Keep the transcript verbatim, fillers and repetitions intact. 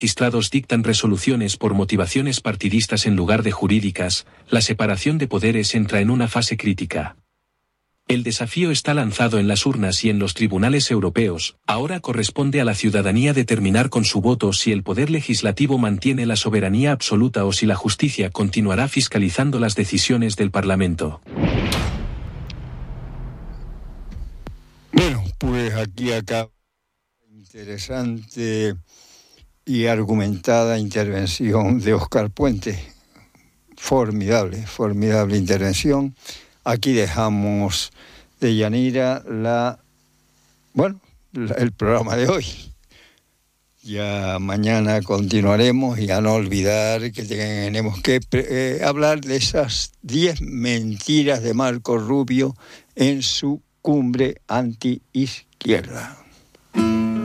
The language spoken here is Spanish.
magistrados dictan resoluciones por motivaciones partidistas en lugar de jurídicas, la separación de poderes entra en una fase crítica. El desafío está lanzado en las urnas y en los tribunales europeos. Ahora corresponde a la ciudadanía determinar con su voto si el poder legislativo mantiene la soberanía absoluta o si la justicia continuará fiscalizando las decisiones del Parlamento. Bueno, pues aquí acaba interesante y argumentada intervención de Óscar Puente. Formidable, formidable intervención. Aquí dejamos de Yanira la, bueno, la, el programa de hoy. Ya mañana continuaremos y a no olvidar que tenemos que eh, hablar de esas diez mentiras de Marco Rubio en su cumbre anti-izquierda.